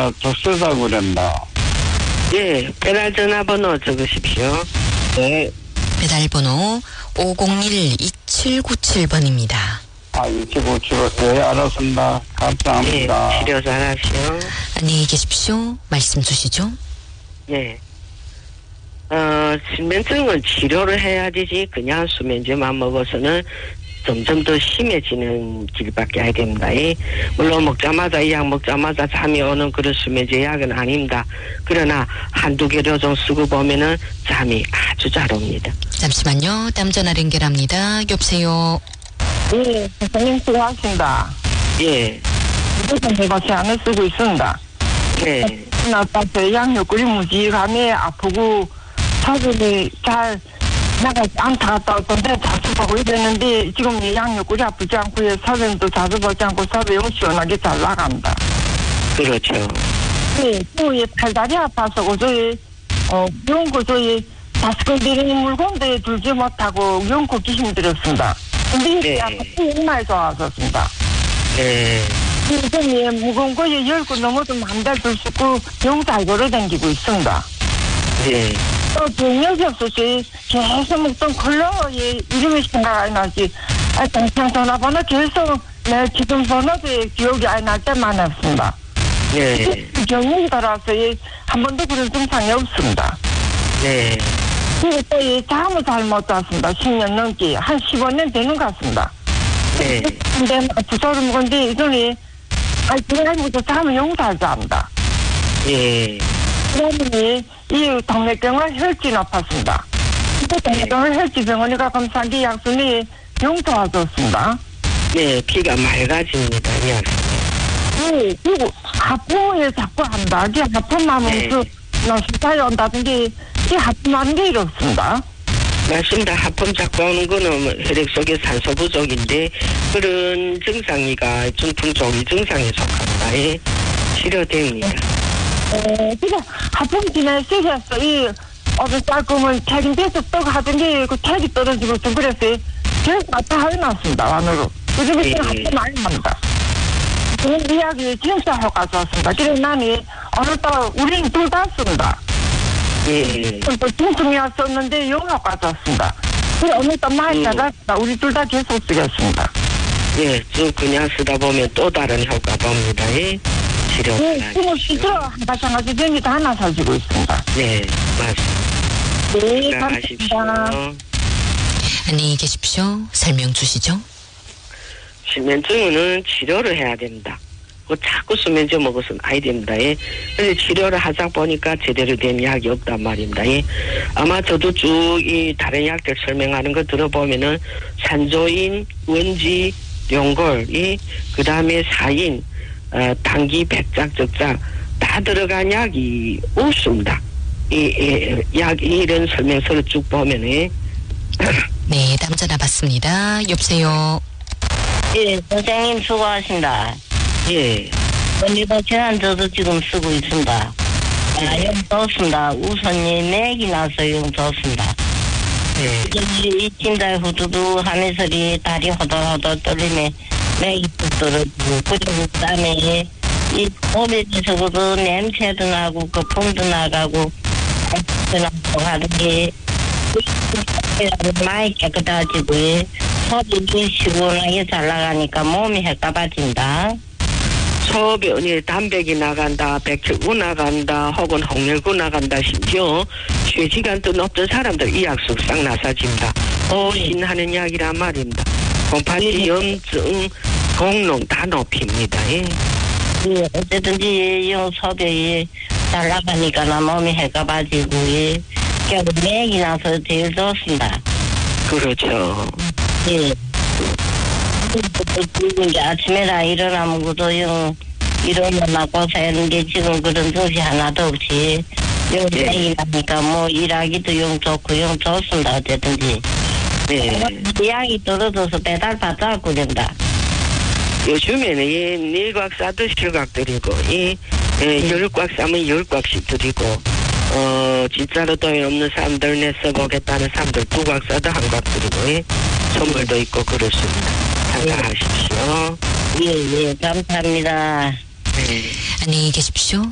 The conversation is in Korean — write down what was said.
더 그랬나? 예, 배달 전화번호 적으십시오. 네. 배달번호 501-2797번입니다. 이치고 네, 알았습니다. 예, 감사합니다. 치료 잘하시오. 안녕히 계십시오. 말씀 주시죠. 예. 수면증은 치료를 해야 되지, 그냥 수면제만 먹어서는 점점 더 심해지는 길밖에 안 됩니다. 물론 이 약 먹자마자 잠이 오는 그런 수면제 약은 아닙니다. 그러나 한두 개를 좀 쓰고 보면은 잠이 아주 잘 옵니다. 잠시만요. 다음 전화 연결합니다. 여보세요. 예, 선생님 수고하십니다. 예. 무조건 제가 제안을 쓰고 있습니다. 네. 나빠서 양옆구리 무지감에 아프고 사진이 잘 나가지 않다 갔다 왔던데 자주 보고 이랬는데 지금 이 양옆구리 아프지 않고 사진도 자주 보지 않고 사진이 시원하게 잘 나갑니다. 그렇죠. 네, 또 팔다리 아파서 고저히 병원 고저히 다스건드리는 물건들 들지 못하고 영 걷기 힘들었습니다. 근데 네. 정말 좋아졌습니다. 네. 지금 무거운 거에 열고 넘어도 만달 들 수 있고 영 잘 걸어다니고 있습니다. 네. 또 병력이 없어서 계속 먹던 컬러 이름이 생각 안 나지. 당장 전화번호 계속 내 지금 번호도 기억이 안 날 때 많았습니다. 네. 병력이 돌아와서 한 번도 그런 증상이 없습니다. 네. 그리고 또 잠을 잘 못 잤습니다. 10년 넘게 한 15년 되는 것 같습니다. 네. 근데 주사를 먹었는데 이전에 그날부터 잠을 영 잘 잡니다. 예. 그러니 이 동맥경화 혈증이 높았습니다. 근데 동맥경화 혈증병원에 가 검사한 게 약순이 영 좋아졌습니다. 네, 피가 맑아집니다. 이 약수는. 네, 그리고 하품을 자꾸 한다. 이게 하품만 네. 수사에 온다든지 이 하품하는 게 이렇습니다. 맞습니다. 하품 자꾸 오는 거는 혈액 속에 산소 부족인데 그런 증상이가 중풍 조기 증상에 속합니다. 예. 치료됩니다. 그냥 하품 지내서 이 어느 쌀꿈을 책임져서 떡 하던 게그 책이 떨어지고 좀 그랬어요. 계속 왔다 하게 났습니다. 안으로. 요즘에 예. 하품 많이 합니다. 그런 이야기 진짜 효과 좋았습니다. 그래서 나는 어느 또 우리는 둘 다 씁니다. 예. 또 중풍이 왔었는데 영 효과 좋았습니다. 그래 어느 또 많이 나갔다. 우리 둘 다 계속 쓰겠습니다. 예, 쭉 그냥 쓰다 보면 또 다른 효과 봅니다. 예. 치료 네, 지금 잘하십시오. 시끄러 마찬가지 병이 다 하나 사지고 있습니다. 네, 맞습니다. 네, 건강하십시오. 감사합니다. 안녕히 계십시오. 설명 주시죠. 수면증은 치료를 해야 됩니다. 자꾸 수면제 먹어서는 아이 됩니다. 예. 근데 치료를 하자 보니까 제대로 된 약이 없단 말입니다. 예. 아마 저도 쭉 이 다른 약들 설명하는 거 들어보면은 산조인, 원지, 용골, 그 다음에 사인, 당기, 백작, 적작 다 들어간 약이 없습니다. 약 이런 설명서를 쭉 보면은. 네, 다음 전화 받습니다. 여보세요. 예, 선생님 수고하십니다. 예. 오늘도 저도 지금 쓰고 있습니다. 영 좋습니다. 우선이 맥이 나서 영 좋습니다. 네. 이 진달 후두두 하면서리 다리 호들호들 떨리면 맥이 뚝 떨어지고 그리고 그다음에 이 몸에서도 냄새도 나고 거품도 나가고 하는 게 많이 깨끗해지고 소변이 시원하게 잘 나가니까 몸이 헷갈아진다. 소변이 담백이 나간다, 백혈구 나간다, 혹은 홍열구 나간다, 심지어 쇠지간도 높던 사람들 이 약 쑥싹 나사집니다. 신하는 약이란 말입니다. 곰팡이, 염증, 공농 다 높입니다. 예. 예, 어쨌든지 이 소변이 잘 나가니까 나 몸이 헷갈아지고 결국 맥이 나서 제일 좋습니다. 그렇죠. 예. 이제 아침에 다 일어나면 그도 일어나나 고생하는 게 지금 그런 것이 하나도 없이 맥이 나니까 뭐 일하기도 영 좋고 영 좋습니다. 어쨌든지. 네. 약이 떨어져서 배달 받자고 된다. 요즘에는 이 네곽 싸듯 실곽 드리고 열곽 싸면 10곽씩 드리고 진짜로 돈이 없는 사람들 내 써보겠다는 사람들 2곽 싸도 1곽 드리고 선물도 있고 그렇습니다. 참가하십시오. 예, 감사합니다. 네. 안녕히 계십시오.